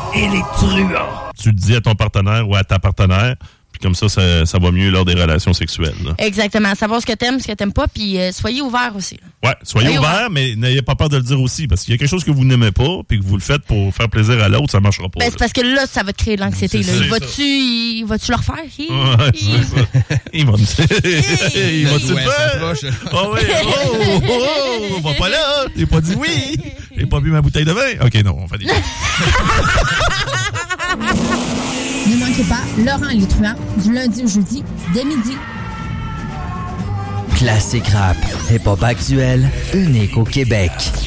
et les truands. Tu le dis à ton partenaire ou à ta partenaire, puis comme ça va mieux lors des relations sexuelles. Là. Exactement. Savoir ce que t'aimes pas, puis soyez ouverts aussi. Ouais, soyez ouverts, mais n'ayez pas peur de le dire aussi, parce qu'il y a quelque chose que vous n'aimez pas, puis que vous le faites pour faire plaisir à l'autre, ça marchera pas. Ben, c'est parce que là, ça va te créer de l'anxiété. Là. Vas-tu le refaire? Ouais, c'est ça. Il va me dire. Il va-tu le faire? Oh oui, on va pas là. J'ai pas dit oui. J'ai pas bu ma bouteille de vin. OK, non, on fait des... Ne manquez pas Laurent et les truands du lundi au jeudi dès midi. Classique rap, hip-hop actuel, unique au Québec.